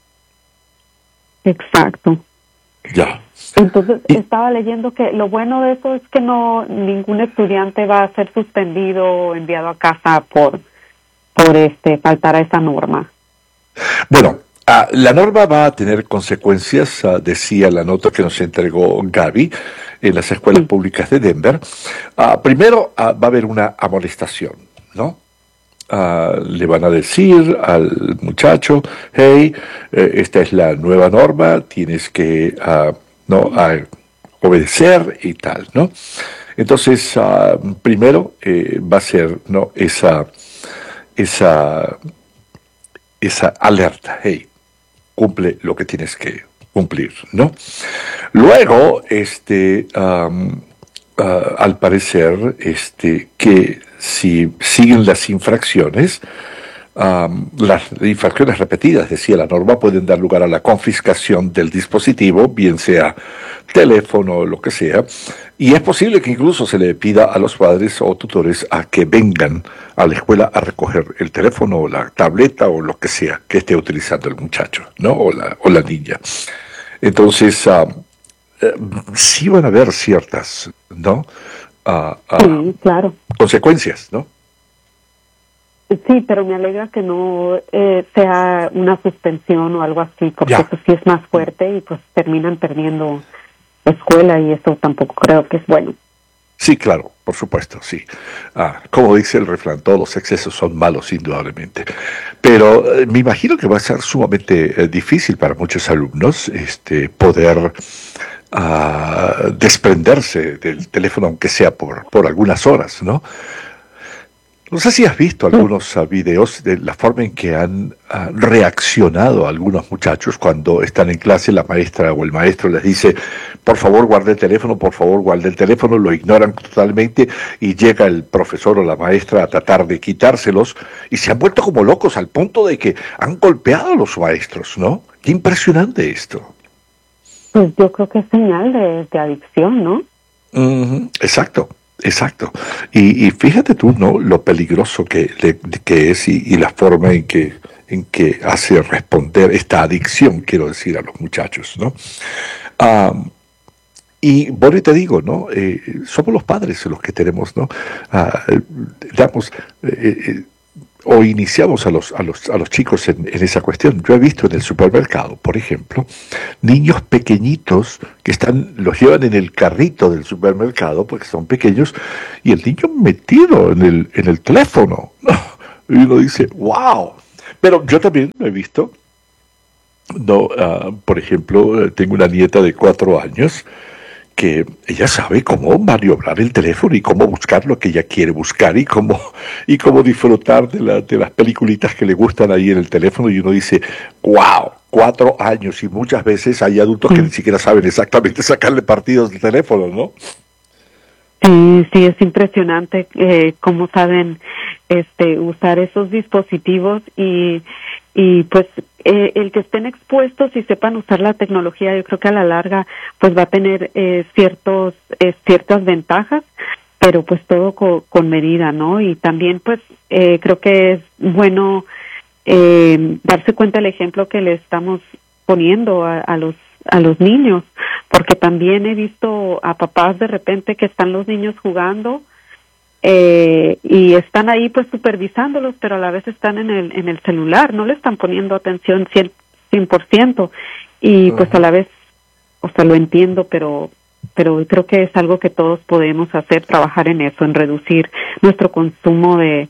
Exacto. Ya. Entonces, estaba leyendo que lo bueno de eso es que ningún estudiante va a ser suspendido o enviado a casa por faltar a esa norma. Bueno, la norma va a tener consecuencias, decía la nota que nos entregó Gaby en las escuelas públicas de Denver. Primero, va a haber una amonestación, ¿no? Le van a decir al muchacho, hey, esta es la nueva norma, tienes que obedecer y tal, ¿no? Entonces, primero va a ser, ¿no? esa alerta, hey, cumple lo que tienes que cumplir, ¿no? Luego, al parecer, que si siguen las infracciones repetidas, decía la norma, pueden dar lugar a la confiscación del dispositivo, bien sea teléfono o lo que sea, y es posible que incluso se le pida a los padres o tutores a que vengan a la escuela a recoger el teléfono o la tableta o lo que sea que esté utilizando el muchacho, ¿no? o la niña. Entonces, sí van a haber ciertas, ¿no? Sí, claro. Consecuencias, ¿no? Sí, pero me alegra que no sea una suspensión o algo así, porque eso sí es más fuerte y pues terminan perdiendo escuela y eso tampoco creo que es bueno. Sí, claro, por supuesto, sí. Como dice el refrán, todos los excesos son malos, indudablemente. Pero me imagino que va a ser sumamente difícil para muchos alumnos poder desprenderse del teléfono, aunque sea por algunas horas, ¿no? No sé si has visto algunos videos de la forma en que han reaccionado algunos muchachos cuando están en clase, la maestra o el maestro les dice, por favor guarde el teléfono, por favor guarde el teléfono, lo ignoran totalmente y llega el profesor o la maestra a tratar de quitárselos y se han vuelto como locos al punto de que han golpeado a los maestros, ¿no? Qué impresionante esto. Pues yo creo que es señal de adicción, ¿no? Exacto. Exacto. Y fíjate tú, ¿no? Lo peligroso que es y la forma en que hace responder esta adicción, quiero decir, a los muchachos, ¿no? Y bueno, y te digo, ¿no? Somos los padres los que tenemos, ¿no? O iniciamos a los chicos en esa cuestión. Yo he visto en el supermercado, por ejemplo, niños pequeñitos que los llevan en el carrito del supermercado porque son pequeños y el niño metido en el teléfono. Y uno dice, wow. Pero yo también lo he visto. No, por ejemplo, tengo una nieta de 4 años que ella sabe cómo maniobrar el teléfono y cómo buscar lo que ella quiere buscar y cómo disfrutar de las peliculitas que le gustan ahí en el teléfono y uno dice, wow, 4 años y muchas veces hay adultos que ni siquiera saben exactamente sacarle partidos del teléfono, ¿no? Sí, es impresionante cómo saben usar esos dispositivos y pues el que estén expuestos y sepan usar la tecnología, yo creo que a la larga pues va a tener ciertas ventajas, pero pues todo con medida, ¿no? Y también pues creo que es bueno darse cuenta del ejemplo que le estamos poniendo a los niños, porque también he visto a papás de repente que están los niños jugando y están ahí pues supervisándolos, pero a la vez están en el celular, no le están poniendo atención 100%, y pues a la vez, o sea, lo entiendo, pero creo que es algo que todos podemos hacer, trabajar en eso, en reducir nuestro consumo de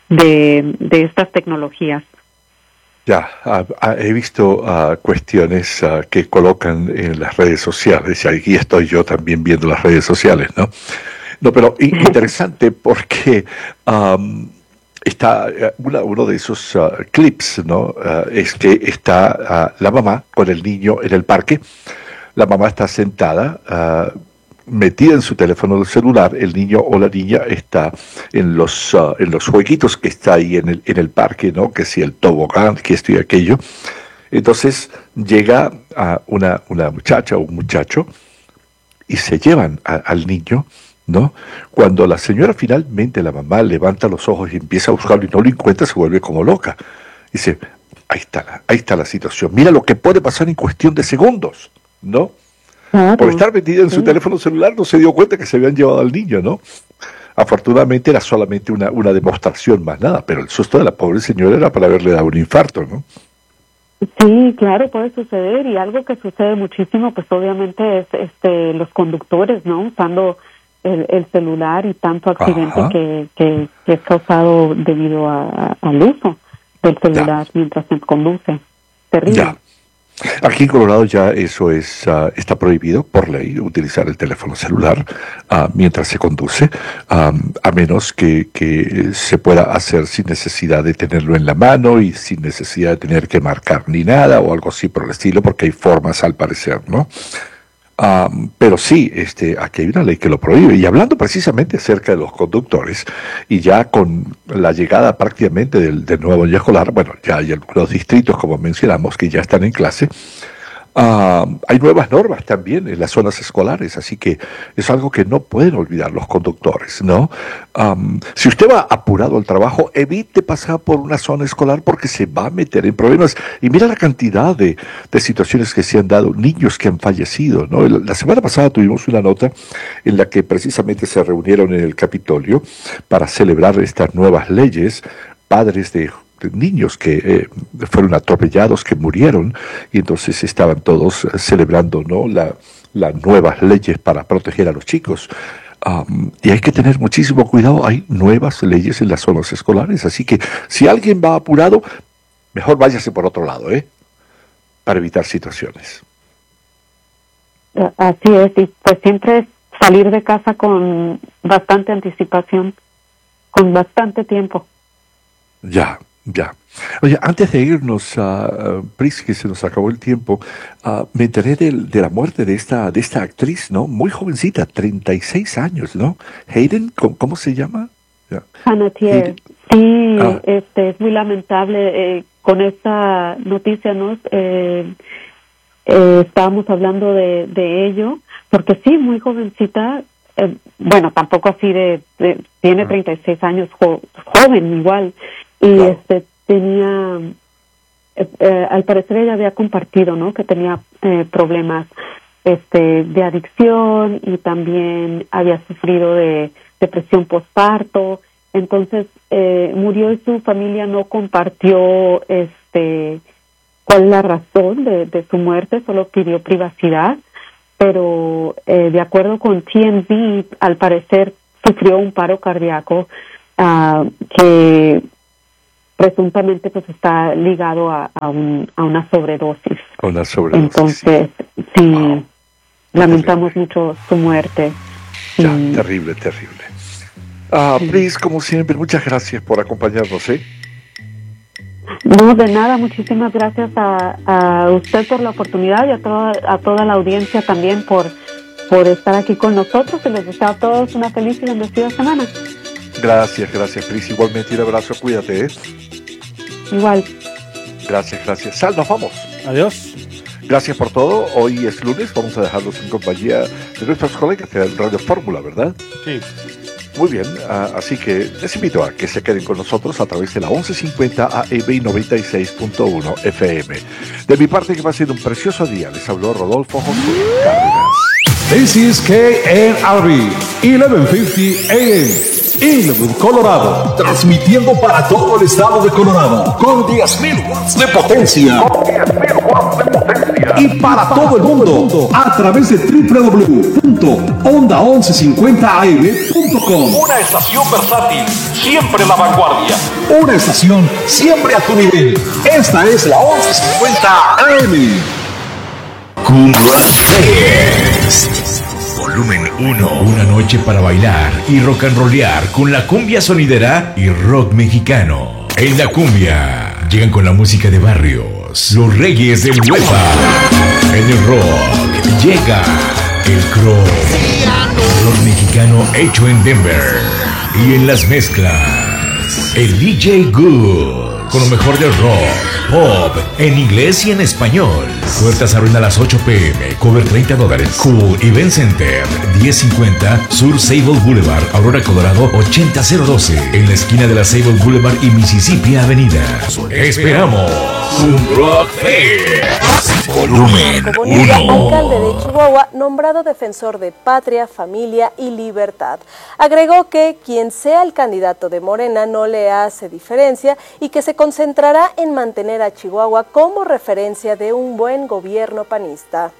estas tecnologías. Ya, he visto cuestiones que colocan en las redes sociales, y aquí estoy yo también viendo las redes sociales, ¿no? No, pero interesante porque está uno de esos clips, ¿no? Es que está la mamá con el niño en el parque. La mamá está sentada, metida en su teléfono celular. El niño o la niña está en los jueguitos que está ahí en el parque, ¿no? Que si el tobogán, que esto y aquello. Entonces llega una muchacha o un muchacho y se llevan al niño, ¿no? Cuando la señora finalmente, la mamá, levanta los ojos y empieza a buscarlo y no lo encuentra, se vuelve como loca. Dice, ahí está la situación. Mira lo que puede pasar en cuestión de segundos, ¿no? Claro. Por estar metida en su teléfono celular no se dio cuenta que se habían llevado al niño, ¿no? Afortunadamente era solamente una demostración más nada, pero el susto de la pobre señora era para haberle dado un infarto, ¿no? Sí, claro, puede suceder, y algo que sucede muchísimo, pues obviamente es los conductores, ¿no? Usando el celular y tanto accidente que es causado debido al uso del celular mientras se conduce. Terrible. Ya. Aquí en Colorado ya eso está prohibido por ley, utilizar el teléfono celular mientras se conduce, a menos que se pueda hacer sin necesidad de tenerlo en la mano y sin necesidad de tener que marcar ni nada o algo así por el estilo, porque hay formas al parecer, ¿no? Pero sí, aquí hay una ley que lo prohíbe. Y hablando precisamente acerca de los conductores, y ya con la llegada prácticamente del nuevo año escolar, bueno, ya hay algunos distritos, como mencionamos, que ya están en clase. Hay nuevas normas también en las zonas escolares, así que es algo que no pueden olvidar los conductores, ¿no? Si usted va apurado al trabajo, evite pasar por una zona escolar porque se va a meter en problemas. Y mira la cantidad de situaciones que se han dado, niños que han fallecido, ¿no? La semana pasada tuvimos una nota en la que precisamente se reunieron en el Capitolio para celebrar estas nuevas leyes, padres de niños que fueron atropellados, que murieron, y entonces estaban todos celebrando, ¿no? las nuevas leyes para proteger a los chicos. Y hay que tener muchísimo cuidado, hay nuevas leyes en las zonas escolares, así que si alguien va apurado, mejor váyase por otro lado, para evitar situaciones. Así es, y pues siempre salir de casa con bastante anticipación, con bastante tiempo. Ya. Oye, antes de irnos, Pris, que se nos acabó el tiempo, me enteré de la muerte de esta actriz, ¿no? Muy jovencita, 36 años, ¿no? Hayden, ¿cómo se llama? Panettiere. Sí, es muy lamentable. Con esta noticia, ¿no? Estábamos hablando de ello, porque sí, muy jovencita. Bueno, tampoco así tiene 36 años, joven igual. Y tenía, al parecer ella había compartido, ¿no? Que tenía problemas de adicción y también había sufrido de depresión postparto. Entonces murió y su familia no compartió cuál es la razón de su muerte, solo pidió privacidad. Pero de acuerdo con TMZ, al parecer sufrió un paro cardíaco que presuntamente pues está ligado a una sobredosis. Entonces, sí, lamentamos mucho su muerte. Ya, terrible. Pris, como siempre, muchas gracias por acompañarnos, ¿eh? No, de nada, muchísimas gracias a usted por la oportunidad y a toda la audiencia también por estar aquí con nosotros, y les deseo a todos una feliz y bendecida semana. Gracias, Pris. Igualmente, un abrazo, cuídate, ¿eh? Igual. Gracias. Sal, nos vamos. Adiós. Gracias por todo. Hoy es lunes, vamos a dejarlos en compañía de nuestros colegas de Radio Fórmula, ¿verdad? Sí. Muy bien, así que les invito a que se queden con nosotros a través de la 1150 AM y 96.1 FM. De mi parte, que va a ser un precioso día. Les habló Rodolfo José Cárdenas. This is KNRB 1150 AM. Inglewood, Colorado, transmitiendo para todo el estado de Colorado con 10.000 watts de potencia. Y para todo el mundo a través de www.onda1150am.com. Una estación versátil, siempre la vanguardia. Una estación siempre a tu nivel. Esta es la 1150 AM. Cumbia Fest. Volumen 1. Una noche para bailar y rock and rollear con la cumbia sonidera y rock mexicano. En la cumbia llegan con la música de barrios, los reyes del huepa. En el rock llega el crow, rock mexicano hecho en Denver. Y en las mezclas, el DJ Good, con lo mejor del rock, pop, en inglés y en español. Puertas abren a las 8 p.m. Cover $30. Cool Event Center, 1050 Sur Sable Boulevard, Aurora, Colorado, 80012. En la esquina de la Sable Boulevard y Mississippi Avenida. Esperamos un Rock Fest. Volumen 1. Alcalde de Chihuahua, nombrado defensor de patria, familia y libertad. Agregó que quien sea el candidato de Morena no le hace diferencia y que se concentrará en mantener a Chihuahua como referencia de un buen gobierno panista.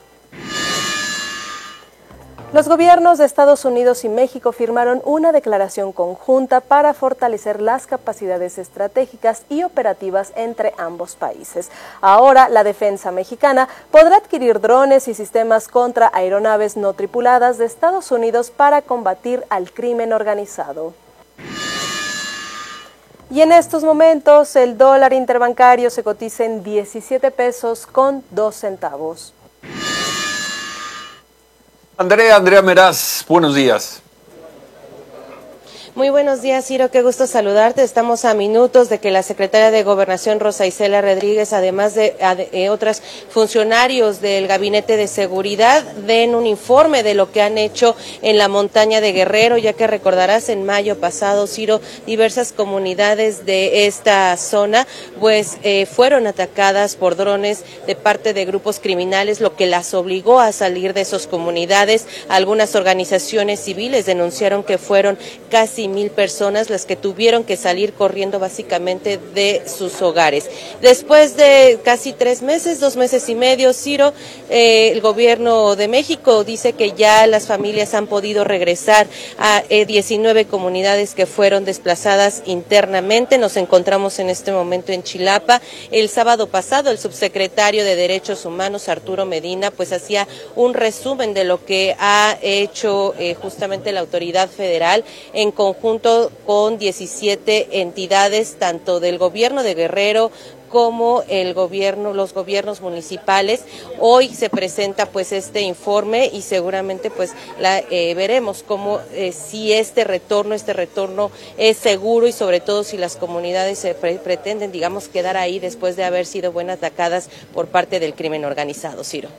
Los gobiernos de Estados Unidos y México firmaron una declaración conjunta para fortalecer las capacidades estratégicas y operativas entre ambos países. Ahora, la defensa mexicana podrá adquirir drones y sistemas contra aeronaves no tripuladas de Estados Unidos para combatir al crimen organizado. Y en estos momentos, el dólar interbancario se cotiza en 17 pesos con 2 centavos. Andrea Meraz, buenos días. Muy buenos días, Ciro, qué gusto saludarte. Estamos a minutos de que la secretaria de Gobernación, Rosa Isela Rodríguez, además de otros funcionarios del Gabinete de Seguridad, den un informe de lo que han hecho en la montaña de Guerrero, ya que recordarás en mayo pasado, Ciro, diversas comunidades de esta zona pues fueron atacadas por drones de parte de grupos criminales, lo que las obligó a salir de esas comunidades. Algunas organizaciones civiles denunciaron que fueron casi 1,000 personas las que tuvieron que salir corriendo básicamente de sus hogares. Después de casi 3 meses, 2 meses y medio, Ciro, el gobierno de México dice que ya las familias han podido regresar a 19 comunidades que fueron desplazadas internamente. Nos encontramos en este momento en Chilapa. El sábado pasado, el subsecretario de Derechos Humanos, Arturo Medina, pues hacía un resumen de lo que ha hecho justamente la autoridad federal en conjunto junto con 17 entidades, tanto del gobierno de Guerrero como los gobiernos municipales. Hoy se presenta pues este informe y seguramente pues veremos cómo si este retorno es seguro y sobre todo si las comunidades pretenden, digamos, quedar ahí después de haber sido buenas atacadas por parte del crimen organizado. Ciro.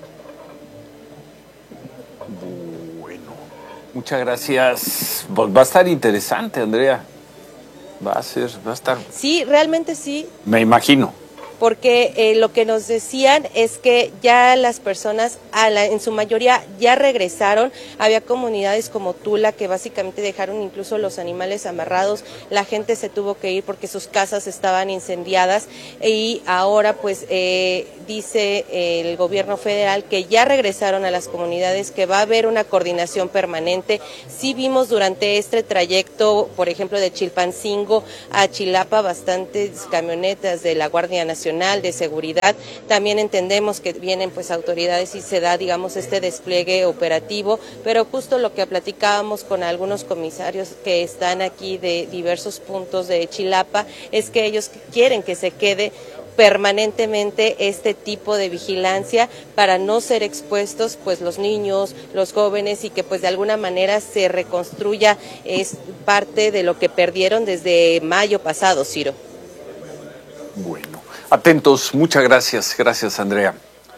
Bueno, muchas gracias. Pues va a estar interesante, Andrea. Va a estar. Sí, realmente sí. Me imagino. Porque lo que nos decían es que ya las personas, en su mayoría, ya regresaron. Había comunidades como Tula que básicamente dejaron incluso los animales amarrados. La gente se tuvo que ir porque sus casas estaban incendiadas y ahora pues dice el gobierno federal que ya regresaron a las comunidades, que va a haber una coordinación permanente. Sí vimos durante este trayecto, por ejemplo, de Chilpancingo a Chilapa, bastantes camionetas de la Guardia Nacional de seguridad. También entendemos que vienen pues autoridades y se da, digamos, este despliegue operativo, pero justo lo que platicábamos con algunos comisarios que están aquí de diversos puntos de Chilapa es que ellos quieren que se quede permanentemente este tipo de vigilancia para no ser expuestos pues los niños, los jóvenes y que pues de alguna manera se reconstruya es parte de lo que perdieron desde mayo pasado, Ciro. Bueno. Atentos, muchas gracias. Gracias, Andrea.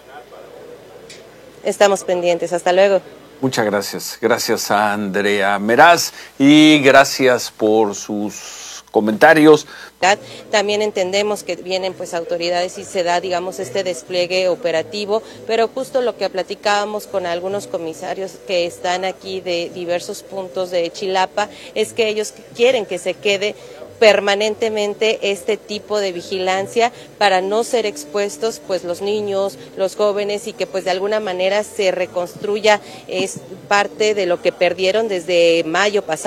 Estamos pendientes, hasta luego. Muchas gracias. Gracias a Andrea Meraz y gracias por sus comentarios. También entendemos que vienen pues autoridades y se da, digamos, este despliegue operativo, pero justo lo que platicábamos con algunos comisarios que están aquí de diversos puntos de Chilapa es que ellos quieren que se quede permanentemente este tipo de vigilancia para no ser expuestos pues los niños, los jóvenes y que pues de alguna manera se reconstruya es parte de lo que perdieron desde mayo pasado.